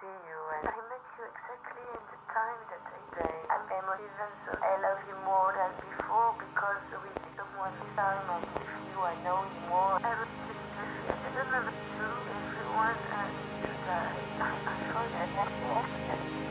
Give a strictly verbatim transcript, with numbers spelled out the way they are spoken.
see you, and I met you exactly in the time that I say I'm emotive, and so I love you more than before because